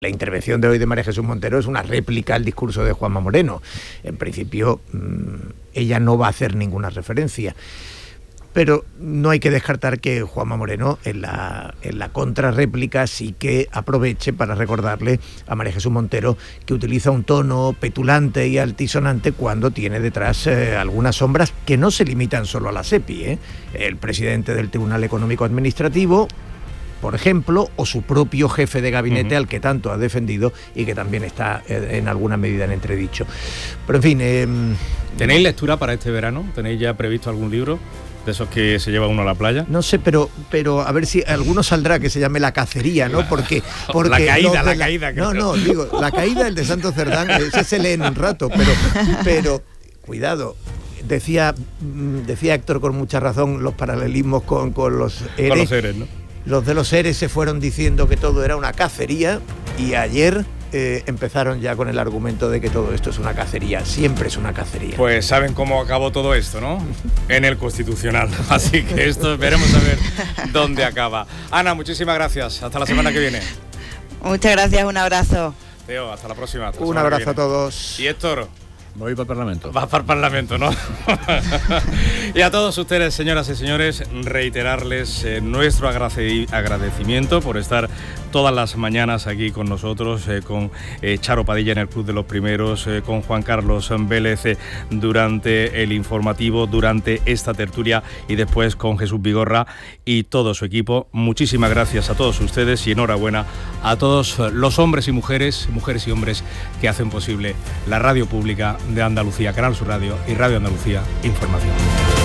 La intervención de hoy de María Jesús Montero es una réplica al discurso de Juanma Moreno. En principio, ella no va a hacer ninguna referencia. Pero no hay que descartar que Juanma Moreno en la contrarréplica sí que aproveche para recordarle a María Jesús Montero que utiliza un tono petulante y altisonante cuando tiene detrás algunas sombras que no se limitan solo a la SEPI. El presidente del Tribunal Económico Administrativo, por ejemplo, o su propio jefe de gabinete al que tanto ha defendido y que también está en alguna medida en entredicho. Pero en fin... ¿Tenéis lectura para este verano? ¿Tenéis ya previsto algún libro de esos que se lleva uno a la playa? No sé, pero a ver si alguno saldrá que se llame La Cacería, ¿no? Porque la caída. No, digo, La Caída, el de Santos Cerdán, ese se lee en un rato, pero cuidado. Decía Héctor con mucha razón los paralelismos con los ERE. Con los ERE, ¿no? Los de los ERE se fueron diciendo que todo era una cacería y ayer empezaron ya con el argumento de que todo esto es una cacería. Siempre es una cacería. Pues saben cómo acabó todo esto, ¿no? En el Constitucional. Así que esto veremos a ver dónde acaba. Ana, muchísimas gracias. Hasta la semana que viene. Muchas gracias, un abrazo. Teo, hasta la próxima. Un abrazo a todos. Y Héctor. Voy para el Parlamento. Vas para el Parlamento, ¿no? Y a todos ustedes, señoras y señores, reiterarles nuestro agradecimiento por estar todas las mañanas aquí con nosotros, con Charo Padilla en el Club de los Primeros, con Juan Carlos Vélez durante el informativo, durante esta tertulia y después con Jesús Vigorra y todo su equipo. Muchísimas gracias a todos ustedes y enhorabuena a todos los hombres y mujeres y hombres que hacen posible la radio pública de Andalucía, Canal Sur Radio y Radio Andalucía Información.